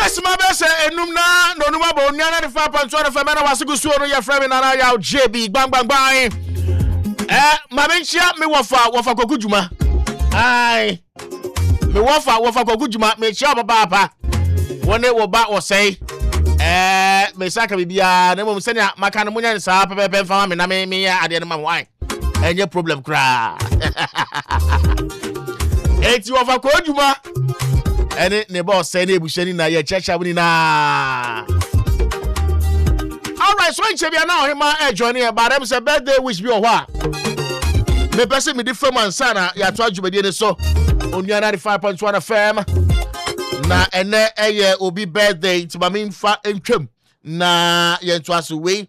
Yes, my best enumna no numa bo nyana de 5.1 FM na wasigu suo no ye frame na ya JB bang bang bang. Ma benchia me wofa kokujuma. Ai. Me wofa kokujuma me chia papa. Wone wo ba wo sei. Me saka bibia na mum senia maka no munya sa pepe fama me na me ya ade no ma wan. Enye problem kra. Eti wofa kokujuma. Ene ne boss say na ebushani na ye checha buni na. All right, so in Chebia now him joining about them say birthday wish be owa. Me person me different man sana ya to adwumadi ne so. Onua 95.1 FM. Na ene eye obi birthday to mami mfa entwam na ye nto aso we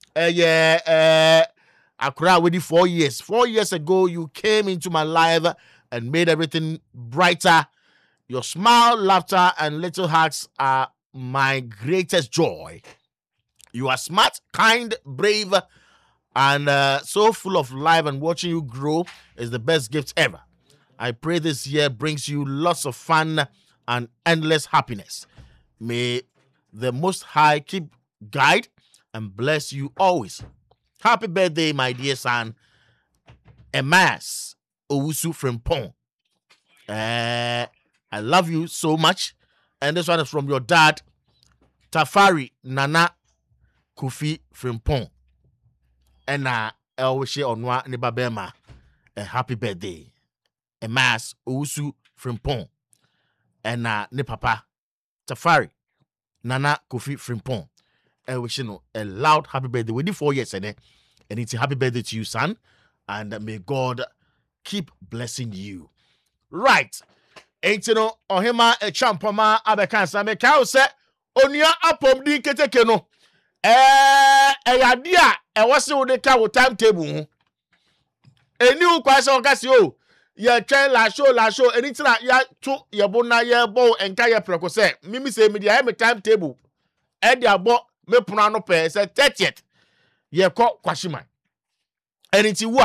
akra with 4 years. 4 years ago you came into my life and made everything brighter. Your smile, laughter, and little hugs are my greatest joy. You are smart, kind, brave, and so full of life, and watching you grow is the best gift ever. I pray this year brings you lots of fun and endless happiness. May the Most High keep guide and bless you always. Happy birthday, my dear son, Emas Owusu Frimpong. I love you so much. And this one is from your dad, Tafari Nana Kofi Frimpong. And I always share on one Nibabema. A happy birthday. A mass Usu Frimpong. And ne papa Tafari Nana Kofi Frimpong. I wish you know a loud happy birthday. We did 4 years, and it's a happy birthday to you, son. And may God keep blessing you. Right. Ain't you know, ohima a champama abekansa me ka se onua apom din keteke no yadia wose wo de ka wo timetable ho eni wo kwa se o ka se o ye twen la show eni tina ya to ye bo na ye bo enka ye preko se mimi se me dia me timetable e dia bo me puna no pe se 30th ye ko kwashiman eni ti wo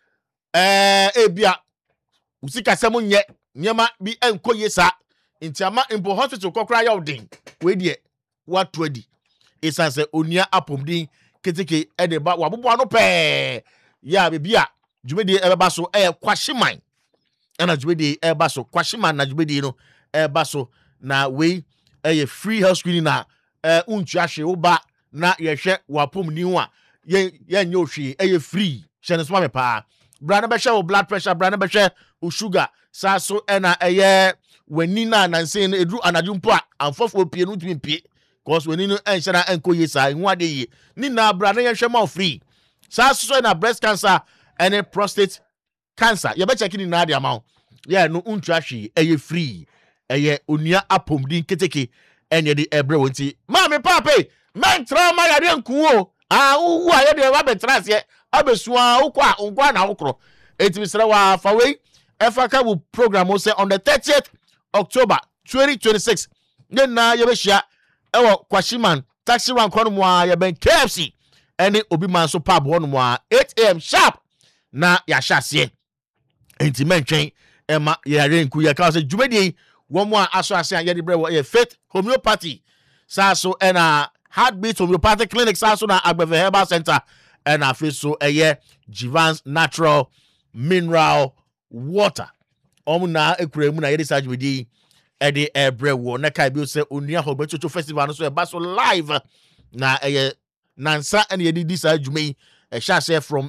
ebia usika se mo nye nyama bi enko yesa ntiama impo hospital kokra ya odin we die what 20 isanse onia apomdin keteke edeba wabobo ano pe ya bibia djumedi ebeba so kwashiman na djumedi ebeba so kwashiman na djumedi no ebeba so na we free health screening na untu ahwe wo ba na ye hwe wapomdin a ye nye ohwe free hye so me pa brana be hwe wo blood pressure brana be hwe wo sugar saso ena wani na nanse no edru anadwumpo a amfofo pie no tumi pie cause wani no enhyana enko yesa hu ade yi ni na bra na yehwe ma free saso na breast cancer and prostate cancer ye be check ni na ade amount ye no untu ahwe free onua apomdin keteke enye de ebre wonti ma me pape mentra ma yade nkuo wu a ye de wa betra se abesua ukwa nkwa na wokro etimisra wa fawei Efaka will program will say on the 30th October 2026. Nena yebeshia ewo kwashiman taxi rank on mwa yeben KFC ene obi man so pub on mwa 8 AM sharp na ya shasie enti mentwen ema yare nku ya ka say djumedi wo mwa aso ase an yede bre wo faith homeopathy saso ena heartbeat homeopathic clinic saso na Agbeve Herbal Center ena fe so Jivans natural mineral water na ekura mu na yede sajwe di ede ebre wo na kai bi se onua hobechocho festival no so e ba so live na nansa ene yede di sajwe share from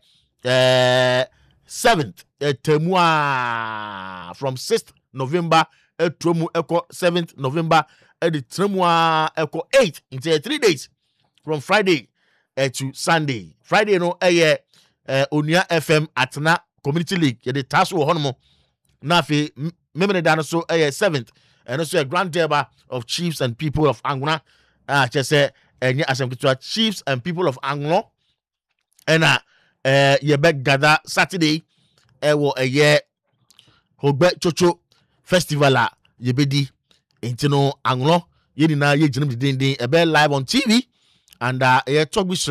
7th temua from 6th November etromu eko 7th November ede temua eko 8th in 3 days from Friday to Sunday. Friday no onua FM atna Community League, the task will honor na fe memene dan so 7th and also a grand derby of chiefs and people of Angona. Just say any assembly chiefs and people of Anglo and ye beg gather Saturday wo Hogbe Chocho festival ye bedi intino Anglo ye ni na ye jinum din ebe live on TV and ye talk